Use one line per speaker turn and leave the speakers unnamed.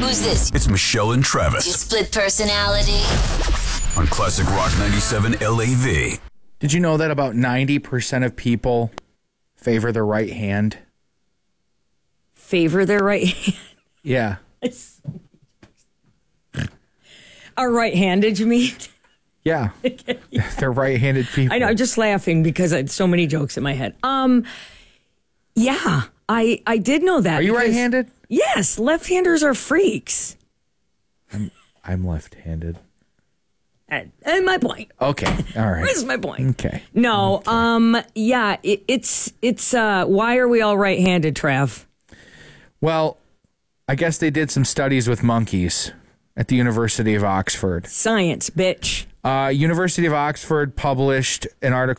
Who's this?
It's Michelle and
You
Travis
split personality?
on Classic Rock 97 LAV.
Did you know that about 90% of people favor their right hand?
Favor their right hand.
Yeah.
Are right-handed, you mean?
Yeah. They're right-handed people.
I know. I'm just laughing because I had so many jokes in my head. Yeah, I did know that.
Are you
because-
right-handed?
Yes, left-handers are freaks.
I'm left-handed.
And my point.
Okay. All right.
Where's my point?
Okay.
No. Yeah. It's. Why are we all right-handed, Trav?
Well, I guess they did some studies with monkeys at the University of Oxford.
Science, bitch.
University of Oxford published an article